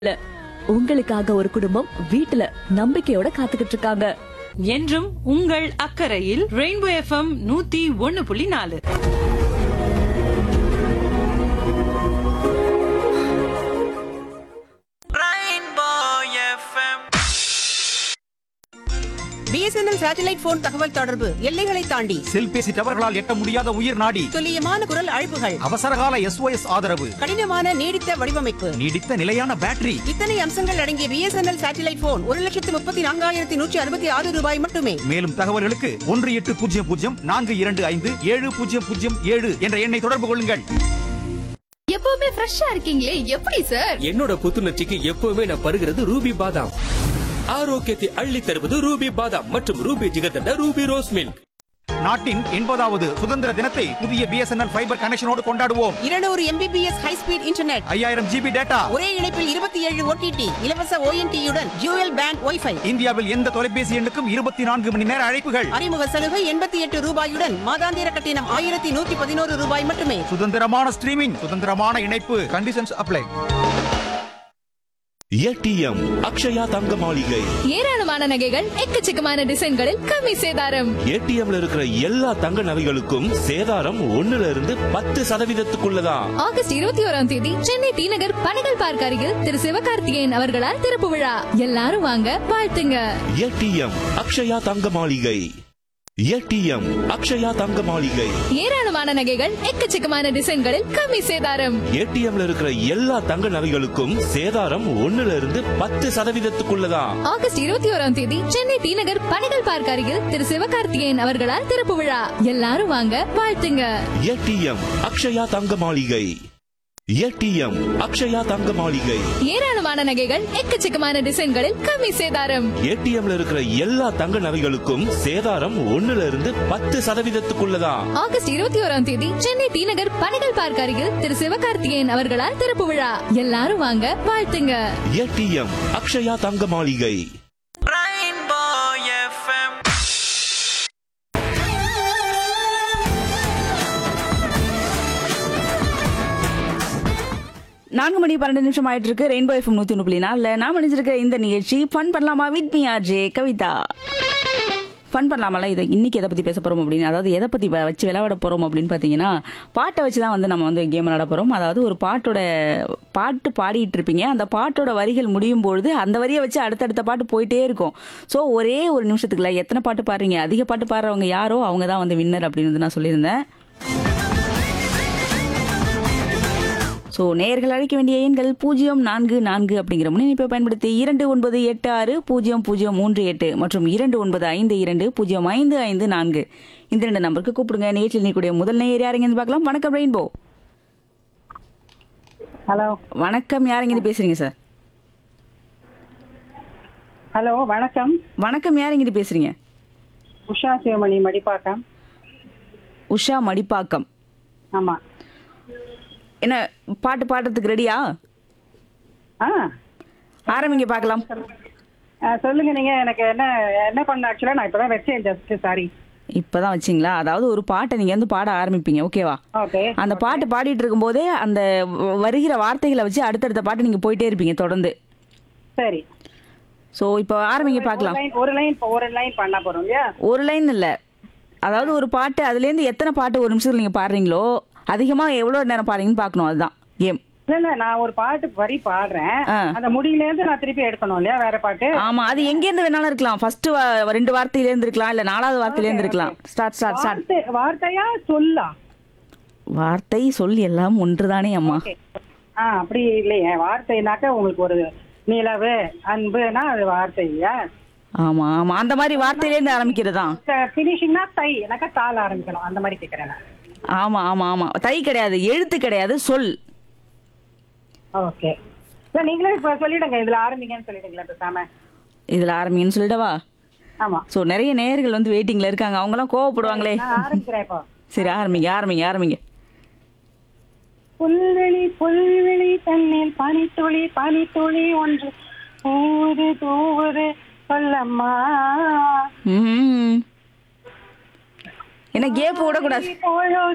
இல்ல, உங்களுக்காக ஒரு குடும்பம் வீட்டுல நம்பிக்கையோட காத்துக்கிட்டு இருக்காங்க. என்றும் உங்கள் அக்கறையில் rainbow FM 101.4. BSNL satellite phone தகவல் தொடர்பு எல்லைகளை தாண்டி செல்பேசி டவர்களால் எட்ட முடியாத உயிர் நாடி, துல்லியமான குரல் அழைப்புகள், அவசரகால SOS ஆதரவு, கடினமான நீடித்த வடிவமைப்பு, நீடித்த நிலையான பேட்டரி. இத்தனை அம்சங்கள் அடங்கிய BSNL சேட்டலைட் போன் 1,34,166 ரூபாய் மட்டுமே. மேலும் தகவல்களுக்கு 1800-425-7007 என்ற எண்ணை தொடர்பு கொள்ளுங்கள். எப்பவுமே ஃப்ரெஷ்ஷா இருக்கீங்களே, எப்படி சார்? என்னோட புத்துணர்ச்சிக்கு எப்பவுமே நான் பருகிறது ரூபி பாதாம். ஆரோக்கியத்தை அள்ளி தருவது ரூபி பாதாம் மற்றும் Ruby jigarthanda Ruby rose milk. நாட்டின் 80வது சுதந்திர தினத்தை புதிய BSNL ஃபைபர் கனெக்ஷனோடு கொண்டாடுவோம். 200 MBPS high speed internet, 5000 GB data, ஒரே இணைப்பில் 27 OTT, இலவச ONT-யுடன் டியூயல் பேண்ட் வைஃபை. இந்தியாவில் எந்த தொலைபேசி எண்ணுக்கும் 24 மணி நேர அழைப்புகள். அறிமுக சலுகை 88 ரூபாயுடன், மாதாந்திர கட்டணம் 1111 ரூபாய் மட்டுமே. சுதந்திரமான ஸ்ட்ரீமிங், சுதந்திரமான இணைப்பு. Conditions apply. ATM அக்ஷயா தங்க மாளிகை. ஏராளமான நகைகள், எக்கச்சக்கமான டிசைன்களில் கம்மி சேதாரம். ATMல இருக்கிற எல்லா தங்க நகைகளுக்கும் சேதாரம் 1% ஆகஸ்ட் 21ஆம் தேதி சென்னை டி நகர் பனகல் பார்க் அருகில் திரு சிவகார்த்திகேயன் அவர்களால் திறப்பு விழா. எல்லாரும் வாங்க, வாழ்த்துங்க. ATM அக்ஷயா தங்க மாளிகை. ATM அக்ஷயா தங்க மாளிகை. ஏராளமான நகைகள், எக்கச்சக்கமான டிசைன்களில் கம்மி சேதாரம். ATMல இருக்கிற எல்லா தங்க நகைகளுக்கும் சேதாரம் 1% ஆகஸ்ட் 21ஆம் தேதி சென்னை டி நகர் பனகல் பார்க் அருகில் திரு சிவகார்த்திகேயன் அவர்களால் திறப்பு விழா. எல்லாரும் வாங்க, வாழ்த்துங்க. ATM அக்ஷயா தங்க மாளிகை. ATM அக்ஷயா தங்க மாளிகை. ஏராளமான நகைகள், எக்கச்சக்கமான டிசைன்களில் கம்மி சேதாரம். ATMல இருக்கிற எல்லா தங்க நகைகளுக்கும் சேதாரம் 1% ஆகஸ்ட் 21ஆம் தேதி சென்னை டி நகர் பனகல் பார்க் அருகில் திரு சிவகார்த்திகேயன் அவர்களால் திறப்பு விழா. எல்லாரும் வாங்க, வாழ்த்துங்க. ATM அக்ஷயா தங்க மாளிகை. நான்கு மணி 12 நிமிஷம் ஆயிட்டு இருக்கு. ரெயின்போ எஃப்எம் 101.4 நான் நினைச்சிருக்க இந்த நிகழ்ச்சி ஃபன் பண்ணலாமா with me RJ Kavitha. Fun பண்ணலாமல இதை இன்னைக்கு எதை பத்தி பேச போறோம் அப்படின்னு, அதாவது எதை பத்தி வச்சு விளையாட போறோம் அப்படின்னு பாத்தீங்கன்னா, பாட்டை வச்சுதான் வந்து நம்ம வந்து கேம் விளையாட போறோம். அதாவது ஒரு பாட்டு பாடிட்டு இருப்பீங்க, அந்த பாட்டோட வரிகள் முடியும் பொழுது அந்த வரியை வச்சு அடுத்தடுத்த பாட்டு போயிட்டே இருக்கும். ஸோ ஒரே ஒரு நிமிஷத்துக்குள்ள எத்தனை பாட்டு பாடுறீங்க, அதிக பாட்டு பாடுறவங்க யாரோ அவங்க தான் வந்து வின்னர் அப்படின்னு நான் சொல்லியிருந்தேன். ஸோ நேயர்கள் அழைக்க வேண்டிய எண்கள் 044 அப்படிங்கிற முன்னிணைப்பை பயன்படுத்தி 29860038 மற்றும் 2952055554 இந்த 2 நம்பருக்கு கூப்பிடுங்க. நிகழ்ச்சியில் நீக்கூடிய முதல் நேயர் யாருங்கன்னு பார்க்கலாம். வணக்கம் ரெயின்போ. ஹலோ வணக்கம், யாருங்கன்னு பேசுறீங்க சார்? ஹலோ வணக்கம். வணக்கம், யாருங்கன்னு பேசுறீங்க? உஷா சிவமணி, மடிப்பாக்கம். உஷா மடிப்பாக்கம். ஆமா. என்ன பாட்டு பாடுறதுக்கு ரெடியா? ஆரம்பிங்க பார்க்கலாம். சொல்லுங்க. நீங்க எனக்கு என்ன பண்ண, ஆக்சுவலா நான் இப்பதான் வச்சேன், ஜஸ்ட் சாரி. இப்பதான் வச்சிங்களா? அதாவது ஒரு பாட்டை நீங்க வந்து பாட ஆரம்பிப்பீங்க, ஓகேவா? ஓகே. அந்த பாட்டு பாடிட்டு இருக்கும் போதே அந்த வருகிற வார்த்தைகளை வச்சு அடுத்தடுத்த பாட்டு நீங்க போயிட்டே இருப்பீங்க தொடர்ந்து. சரி. சோ இப்போ ஆரம்பிங்க பார்க்கலாம். ஒரு லைன் பண்ண போறோம் இல்லையா? ஒரு லைன் இல்ல, அதாவது ஒரு பாட்டு, அதுல இருந்து எத்தனை பாட்டு ஒரு நிமிஷத்துல நீங்க பாடுறீங்களோ அதிகமா எவ்வளவு நேரம் பாடுறீங்கன்னு பார்க்கணும். அதுதான் கேம். இல்ல நான் ஒரு பாட்டு வரி பாடுறேன், அந்த முடியில இருந்து நான் திருப்பி எடுக்கணும் இல்லையா வேற பாட்டு? ஆமா, அது எங்க இருந்து வேணாலும் இருக்கலாம். ஃபர்ஸ்ட் 2 வார்த்தையில இருந்து இருக்கலாம், இல்ல 4வது வார்த்தையில இருந்து இருக்கலாம். ஸ்டார்ட். வார்த்தையா சொல்லா? வார்த்தை சொல் எல்லாம் ஒன்றுதானே அம்மா. அப்படி இல்லையே, வார்த்தைனாக்க உங்களுக்கு ஒரு நிலவு அன்புனா அது வார்த்தை இல்லையா? ஆமா ஆமா, அந்த மாதிரி வார்த்தையில இருந்து ஆரம்பிக்கிறதா? பினிஷிங்னா தை, எனக்கு தாள் ஆரம்பிக்கணும், அந்த மாதிரி கேக்குறேன். ஆமா ஆமா ஆமா, தை கிடையாது, எழுத்து கிடையாது, சொல். ஓகே. இல்ல நீங்களே இப்ப சொல்லிடுங்க, இதுல ஆரம்பிங்கன்னு சொல்லிடுங்களா பேசாம? இதுல ஆரம்பிங்கன்னு சொல்லிடவா? ஆமா. சோ நிறைய நேயர்கள் வந்து வெயிட்டிங்ல இருக்காங்க, அவங்க எல்லாம் கோவப்படுவாங்களே. ஆரம்பிக்கிறேன் இப்போ. சரி ஆரம்பிங்க. புல்வெளி தண்ணில் பனித்துளி ஒன்று தூவுது சொல்லம்மா. என்ன கேப் விடக்கூடாது.